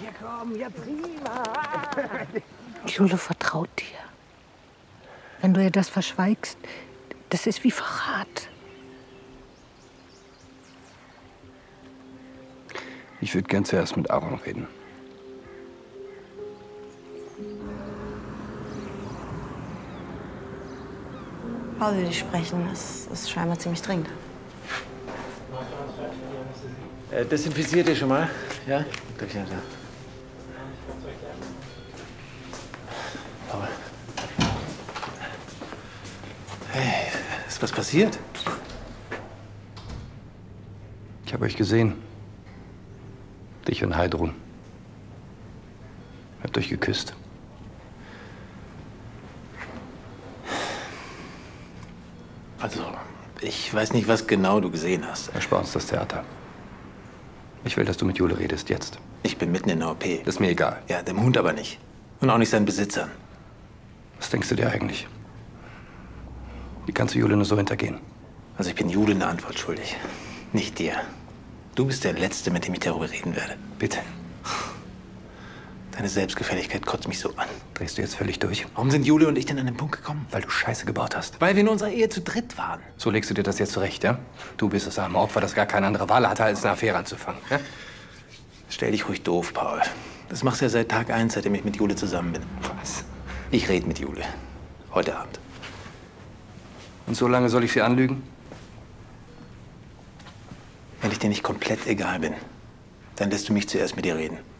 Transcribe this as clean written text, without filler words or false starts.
Ja, komm, ja, prima. Jule vertraut dir. Wenn du ihr das verschweigst, das ist wie Verrat. Ich würde gern zuerst mit Aaron reden. Paul will dich sprechen. Es ist scheinbar ziemlich dringend. Desinfiziert ihr schon mal? Ja? Durch, ja, da. Paul. Hey, ist was passiert? Ich habe euch gesehen. Dich und Heidrun. Habt euch geküsst. Also, ich weiß nicht, was genau du gesehen hast. Erspar uns das Theater. Ich will, dass du mit Jule redest, jetzt. Ich bin mitten in der OP. Das ist mir egal. Ja, dem Hund aber nicht. Und auch nicht seinen Besitzern. Was denkst du dir eigentlich? Wie kannst du Jule nur so hintergehen? Also ich bin Jule eine Antwort schuldig. Nicht dir. Du bist der Letzte, mit dem ich darüber reden werde. Bitte. Deine Selbstgefälligkeit kotzt mich so an. Drehst du jetzt völlig durch? Warum sind Jule und ich denn an den Punkt gekommen? Weil du Scheiße gebaut hast. Weil wir in unserer Ehe zu dritt waren. So legst du dir das jetzt zurecht, ja? Du bist das arme Opfer, das gar keine andere Wahl hatte, als eine Affäre anzufangen. Ja? Stell dich ruhig doof, Paul. Das machst du ja seit Tag 1, seitdem ich mit Jule zusammen bin. Was? Ich rede mit Jule. Heute Abend. Und so lange soll ich sie anlügen? Wenn ich dir nicht komplett egal bin, dann lässt du mich zuerst mit ihr reden.